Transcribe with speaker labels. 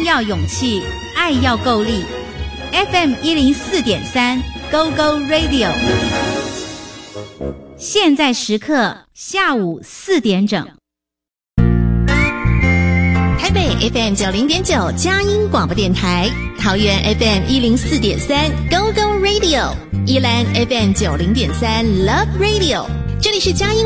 Speaker 1: 要勇气，爱要够力。FM 104.3 Go Go Radio， 现在时刻下午4点整。
Speaker 2: 台北 FM 90.9佳音广播电台，桃园 FM 104.3 Go Go Radio， 宜兰 FM 90.3 Love Radio， 这里是佳音